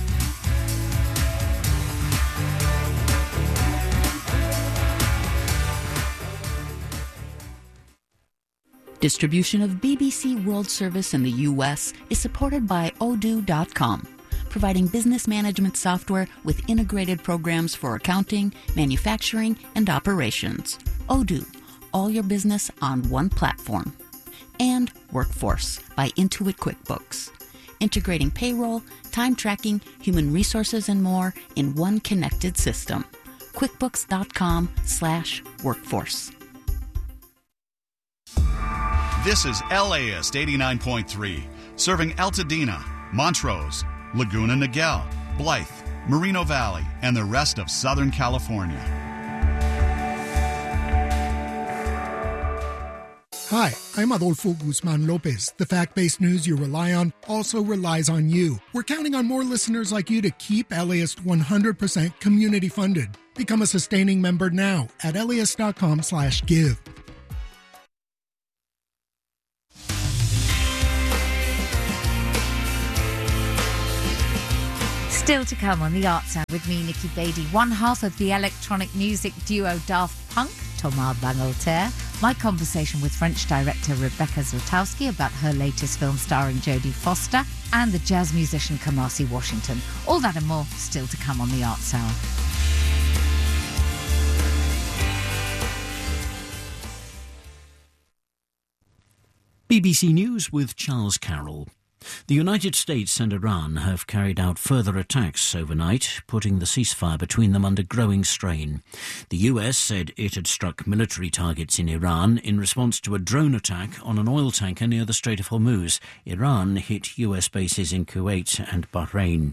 Distribution of B B C World Service in the U S is supported by Odoo dot com, providing business management software with integrated programs for accounting, manufacturing, and operations. Odoo, all your business on one platform. And Workforce by Intuit QuickBooks. integrating payroll, time tracking, human resources, and more in one connected system. QuickBooks.com slash workforce. This is LAist eighty-nine point three, serving Altadena, Montrose, Laguna Niguel, Blythe, Moreno Valley, and the rest of Southern California. Hi, I'm Adolfo Guzman Lopez. The fact-based news you rely on also relies on you. We're counting on more listeners like you to keep LAist one hundred percent community funded. Become a sustaining member now at laist.com slash give. Still to come on The Art Sound with me, Nikki Beattie. One half of the electronic music duo Daft Punk, Thomas Bangalter. My conversation with French director Rebecca Zlotowski about her latest film starring Jodie Foster, and the jazz musician Kamasi Washington. All that and more still to come on The Arts Hour. B B C News with Charles Carroll. The United States and Iran have carried out further attacks overnight, putting the ceasefire between them under growing strain. The U S said it had struck military targets in Iran in response to a drone attack on an oil tanker near the Strait of Hormuz. Iran hit U S bases in Kuwait and Bahrain.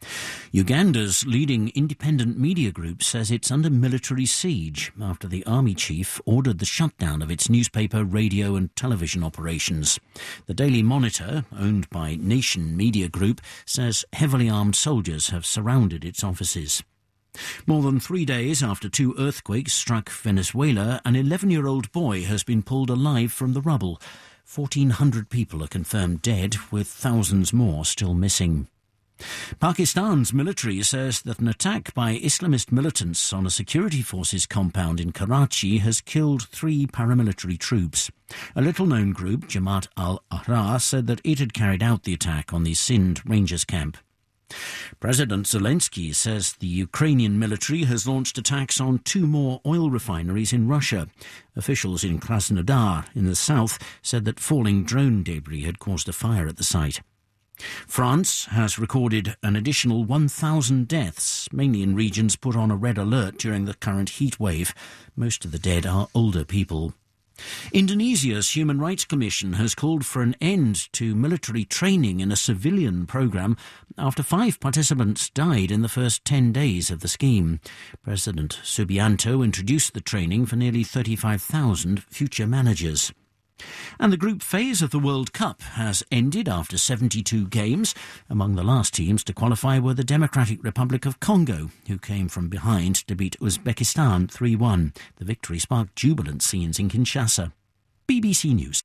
Uganda's leading independent media group says it's under military siege after the army chief ordered the shutdown of its newspaper, radio and television operations. The Daily Monitor, owned by Nation Media Group, says heavily armed soldiers have surrounded its offices. More than three days after two earthquakes struck Venezuela, an eleven-year-old boy has been pulled alive from the rubble. fourteen hundred people are confirmed dead, with thousands more still missing. Pakistan's military says that an attack by Islamist militants on a security forces compound in Karachi has killed three paramilitary troops. A little-known group, Jamaat al-Ahrar, said that it had carried out the attack on the Sindh Rangers camp. President Zelensky says the Ukrainian military has launched attacks on two more oil refineries in Russia. Officials in Krasnodar, in the south, said that falling drone debris had caused a fire at the site. France has recorded an additional one thousand deaths, mainly in regions put on a red alert during the current heat wave. Most of the dead are older people. Indonesia's Human Rights Commission has called for an end to military training in a civilian programme after five participants died in the first ten days of the scheme. President Subianto introduced the training for nearly thirty-five thousand future managers. And the group phase of the World Cup has ended after seventy-two games. Among the last teams to qualify were the Democratic Republic of Congo, who came from behind to beat Uzbekistan three one. The victory sparked jubilant scenes in Kinshasa. B B C News.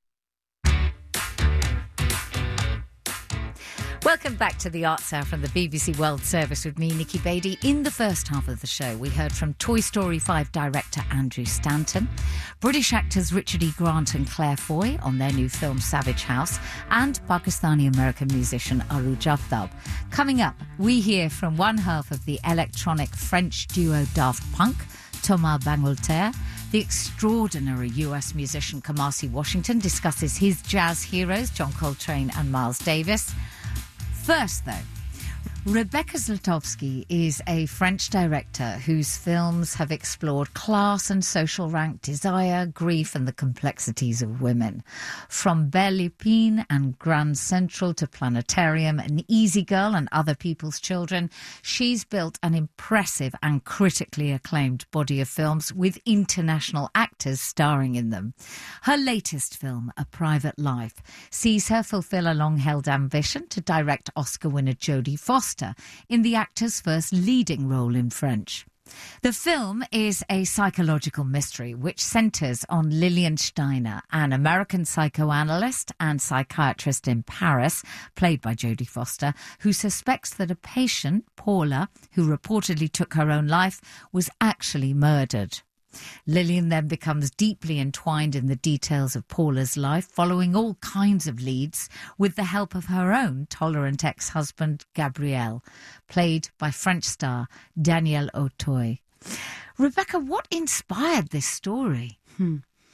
Welcome back to the Arts Hour from the B B C World Service with me, Nikki Beattie. In the first half of the show, we heard from Toy Story five director Andrew Stanton, British actors Richard E. Grant and Claire Foy on their new film Savage House, and Pakistani-American musician Arooj Aftab. Coming up, we hear from one half of the electronic French duo Daft Punk, Thomas Bangalter. The extraordinary U S musician Kamasi Washington discusses his jazz heroes, John Coltrane and Miles Davis. First, though, Rebecca Zlotowski is a French director whose films have explored class and social rank, desire, grief and the complexities of women. From Belle Épine and Grand Central to Planetarium and Easy Girl and Other People's Children, she's built an impressive and critically acclaimed body of films with international actors starring in them. Her latest film, A Private Life, sees her fulfill a long-held ambition to direct Oscar winner Jodie Foster in the actor's first leading role in French. The film is a psychological mystery which centres on Lillian Steiner, an American psychoanalyst and psychiatrist in Paris, played by Jodie Foster, who suspects that a patient, Paula, who reportedly took her own life, was actually murdered. Lillian then becomes deeply entwined in the details of Paula's life, following all kinds of leads with the help of her own tolerant ex-husband, Gabriel, played by French star Daniel Auteuil. Rebecca, what inspired this story? Hmm.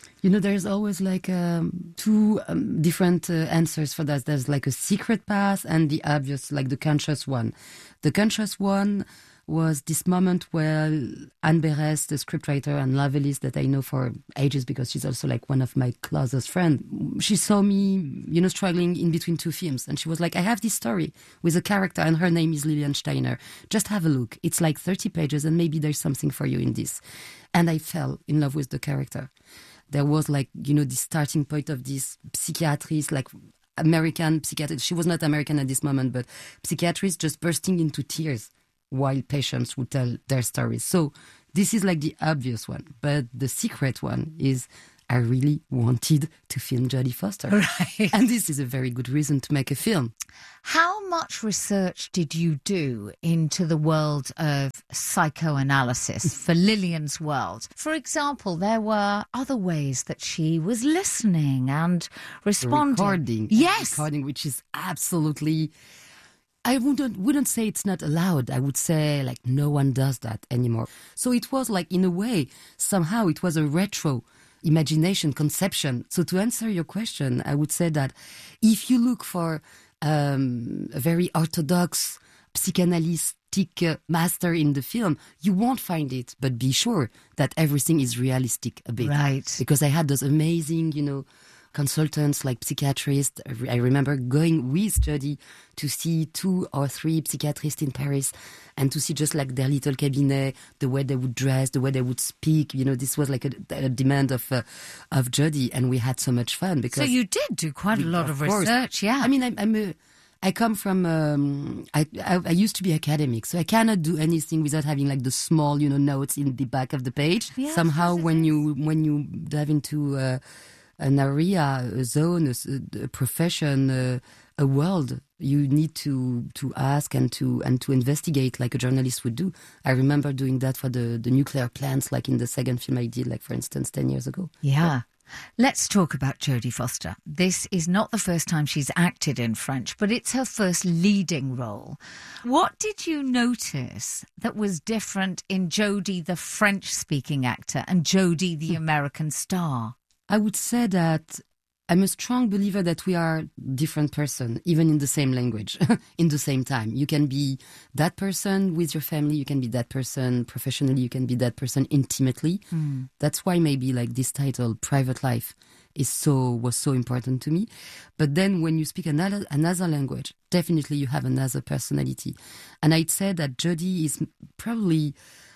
You know, there's always like um, two um, different uh, answers for that. There's like a secret path and the obvious, like the conscious one. The conscious one was this moment where Anne Beres, the scriptwriter and novelist that I know for ages because she's also like one of my closest friends, she saw me, you know, struggling in between two films. And she was like, I have this story with a character and her name is Lilian Steiner. Just have a look. It's like thirty pages and maybe there's something for you in this. And I fell in love with the character. There was like, you know, the starting point of this psychiatrist, like American psychiatrist. She was not American at this moment, but psychiatrist just bursting into tears while patients would tell their stories. So this is like the obvious one. But the secret one is I really wanted to film Jodie Foster. Right. And this is a very good reason to make a film. How much research did you do into the world of psychoanalysis for Lilian's world? For example, there were other ways that she was listening and responding. Recording. Yes. Recording, which is absolutely... I wouldn't wouldn't say it's not allowed. I would say like no one does that anymore. So it was like in a way, somehow it was a retro imagination conception. So to answer your question, I would say that if you look for um, a very orthodox psychoanalytic uh, master in the film, you won't find it. But be sure that everything is realistic a bit. Right. Because I had those amazing, you know, consultants like psychiatrists. I remember going with Jodie to see two or three psychiatrists in Paris and to see just like their little cabinet, the way they would dress, the way they would speak. You know, this was like a, a demand of uh, of Jodie, and we had so much fun. Because so you did do quite a lot of, of research, yeah. I mean, I'm, I'm a, I come from, um, I, I I used to be academic, so I cannot do anything without having like the small, you know, notes in the back of the page. Yes, Somehow yes, when yes. you when you dive into uh, an area, a zone, a, a profession, uh, a world, you need to to ask and to and to investigate like a journalist would do. I remember doing that for the, the nuclear plants, like in the second film I did, like for instance, ten years ago. Yeah. Let's talk about Jodie Foster. This is not the first time she's acted in French, but it's her first leading role. What did you notice that was different in Jodie, the French-speaking actor, and Jodie, the American star? I would say that I'm a strong believer that we are different person, even in the same language, in the same time. You can be that person with your family, you can be that person professionally, you can be that person intimately. Mm. That's why maybe like this title, Private Life, is so was so important to me. But then when you speak another, another language, definitely you have another personality. And I'd say that Jodie is probably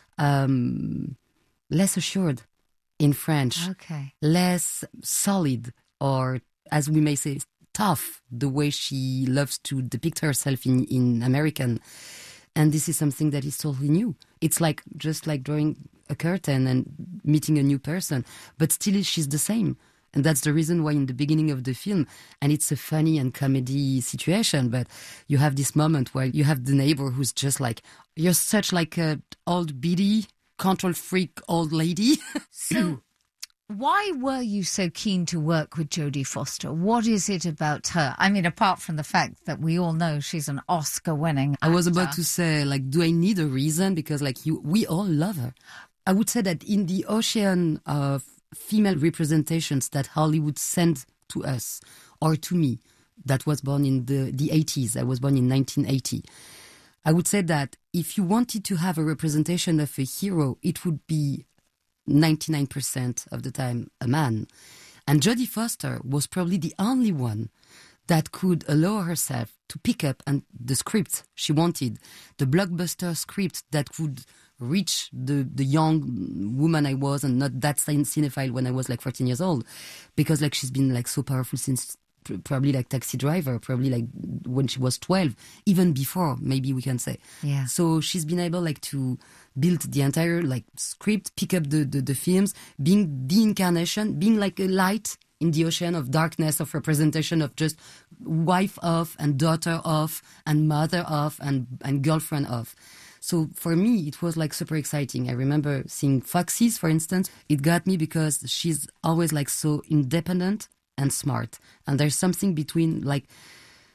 um, less assured in French, okay. less solid, or as we may say, tough, the way she loves to depict herself in, in American. And this is something that is totally new. It's like just like drawing a curtain and meeting a new person, but still she's the same. And that's the reason why in the beginning of the film, and it's a funny and comedy situation, but you have this moment where you have the neighbor who's just like, you're such like a old biddy, control freak old lady. So why were you so keen to work with Jodie Foster? What is it about her? I mean, apart from the fact that we all know she's an Oscar-winning actor. I was about to say, like, do I need a reason? Because, like, you, we all love her. I would say that in the ocean of female representations that Hollywood sent to us, or to me, that was born in the, the eighties. I was born in nineteen eighty. I would say that if you wanted to have a representation of a hero, it would be ninety-nine percent of the time a man. And Jodie Foster was probably the only one that could allow herself to pick up and the script she wanted, the blockbuster script that could reach the, the young woman I was and not that cinephile when I was like fourteen years old. Because like she's been like so powerful since probably like Taxi Driver, probably like when she was twelve, even before, maybe we can say. Yeah. So she's been able like to build the entire like script, pick up the, the, the films, being the incarnation, being like a light in the ocean of darkness, of representation of just wife of and daughter of and mother of and, and girlfriend of. So for me, it was like super exciting. I remember seeing Foxes, for instance. It got me because she's always like so independent and smart. And there's something between like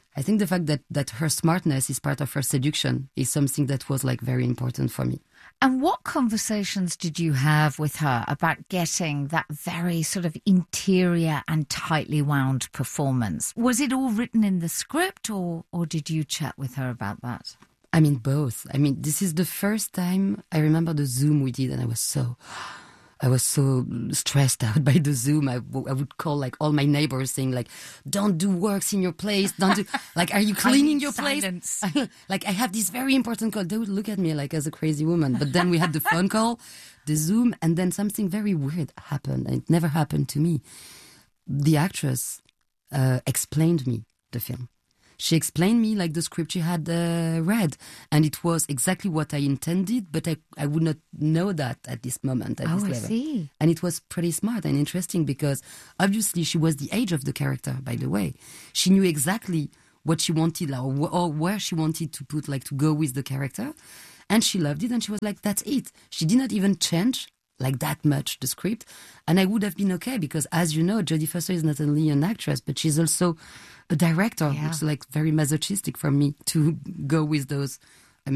I think the fact that, that her smartness is part of her seduction is something that was like very important for me. And what conversations did you have with her about getting that very sort of interior and tightly wound performance? Was it all written in the script, or, or did you chat with her about that? I mean, both. I mean, this is the first time I remember the Zoom we did, and I was so... I was so stressed out by the Zoom. I, w- I would call like all my neighbors saying like, don't do works in your place. Don't do, like, are you cleaning your silence. place? Like, I have this very important call. They would look at me like as a crazy woman. But then we had the phone call, the Zoom, and then something very weird happened. And it never happened to me. The actress uh, explained me the film. She explained me like the script she had uh, read, and it was exactly what I intended, but I, I would not know that at this moment, at Oh, this I level. see. And it was pretty smart and interesting because obviously she was the age of the character, by the way. She knew exactly what she wanted or, wh- or where she wanted to put, like to go with the character. And she loved it, and she was like, that's it. She did not even change like that much the script. And I would have been okay because, as you know, Jodie Foster is not only an actress, but she's also a director. Yeah. It's like very masochistic for me to go with those